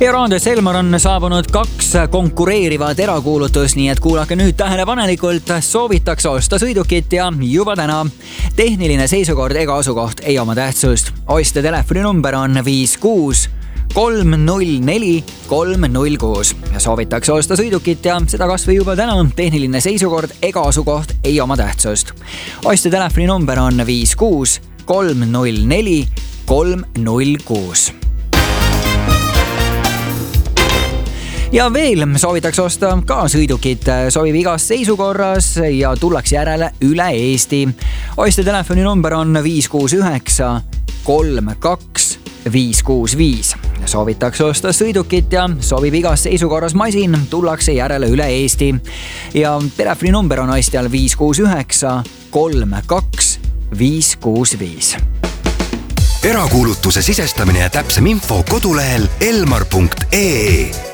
ja raadios Elmar on saabunud 2 konkureerivat erakuulutust, nii et kuulake nüüd tähelepanelikult. Soovitakse osta sõidukit ja juba täna. Tehniline seisukord ega asukoht ei oma tähtsust. Ostja telefoninumber on 56 304 306 ja soovitakse osta sõidukit ja seda kas või juba täna. Tehniline seisukord ega asukoht ei oma tähtsust. Ostja telefoninumber on 56 304 306. Ja veel soovitakse osta ka sõidukit, sobib igas seisukorras ja tullakse järele üle Eesti. Ostja telefoninumber on 569 32 565. Soovitakse osta sõidukit ja sobib igas seisukorras masin, tullakse järele üle Eesti. Ja telefoninumber on ostjal 569 32 565. Erakuulutuse sisestamine ja täpsem info kodulehel elmar.ee.